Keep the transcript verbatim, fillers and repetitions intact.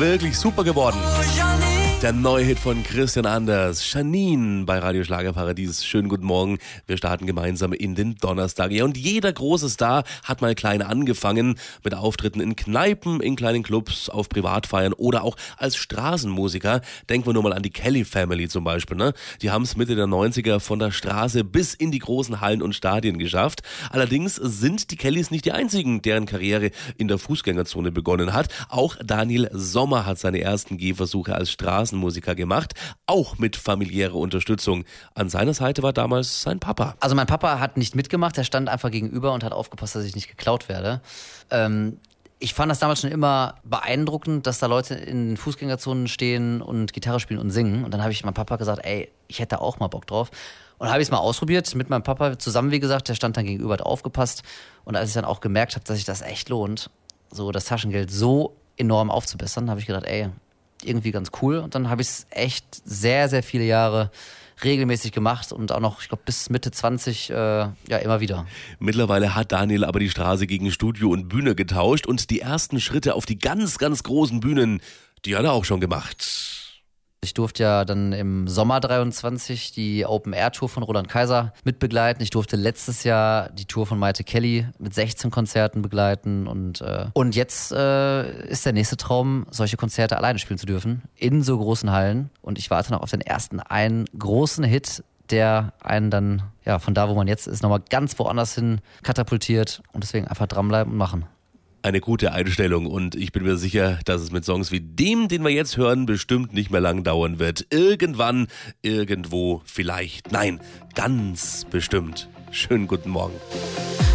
Wirklich super geworden. Der neue Hit von Christian Anders, Janine bei Radio Schlagerparadies. Schönen guten Morgen. Wir starten gemeinsam in den Donnerstag. Ja, und jeder große Star hat mal klein angefangen mit Auftritten in Kneipen, in kleinen Clubs, auf Privatfeiern oder auch als Straßenmusiker. Denken wir nur mal an die Kelly Family zum Beispiel. Ne? Die haben es Mitte der neunziger von der Straße bis in die großen Hallen und Stadien geschafft. Allerdings sind die Kellys nicht die einzigen, deren Karriere in der Fußgängerzone begonnen hat. Auch Daniel Sommer hat seine ersten Gehversuche als Straßenmusiker Musiker gemacht, auch mit familiärer Unterstützung. An seiner Seite war damals sein Papa. Also mein Papa hat nicht mitgemacht, er stand einfach gegenüber und hat aufgepasst, dass ich nicht geklaut werde. Ähm, ich fand das damals schon immer beeindruckend, dass da Leute in Fußgängerzonen stehen und Gitarre spielen und singen. Und dann habe ich meinem Papa gesagt, ey, ich hätte auch mal Bock drauf. Und habe ich es mal ausprobiert mit meinem Papa zusammen, wie gesagt, der stand dann gegenüber, hat aufgepasst. Und als ich dann auch gemerkt habe, dass sich das echt lohnt, so das Taschengeld so enorm aufzubessern, habe ich gedacht, ey, irgendwie ganz cool. Und dann habe ich es echt sehr, sehr viele Jahre regelmäßig gemacht und auch noch, ich glaube, bis Mitte zwanzig äh, ja immer wieder. Mittlerweile hat Daniel aber die Straße gegen Studio und Bühne getauscht und die ersten Schritte auf die ganz, ganz großen Bühnen, die hat er auch schon gemacht. Ich durfte ja dann im Sommer dreiundzwanzig die Open-Air-Tour von Roland Kaiser mitbegleiten. Ich durfte letztes Jahr die Tour von Maite Kelly mit sechzehn Konzerten begleiten. Und, äh, und jetzt äh, ist der nächste Traum, solche Konzerte alleine spielen zu dürfen, in so großen Hallen. Und ich warte noch auf den ersten einen großen Hit, der einen dann ja von da, wo man jetzt ist, nochmal ganz woanders hin katapultiert. Und deswegen einfach dranbleiben und machen. Eine gute Einstellung und ich bin mir sicher, dass es mit Songs wie dem, den wir jetzt hören, bestimmt nicht mehr lang dauern wird. Irgendwann, irgendwo, vielleicht, nein, ganz bestimmt. Schönen guten Morgen.